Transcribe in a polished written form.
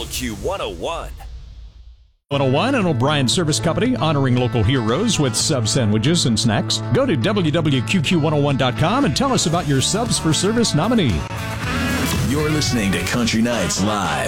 WWQ 101. 101 and O'Brien Service Company, honoring local heroes with sub sandwiches and snacks. Go to WWQQ101.com and tell us about your Subs for Service nominee. You're listening to Country Nights Live.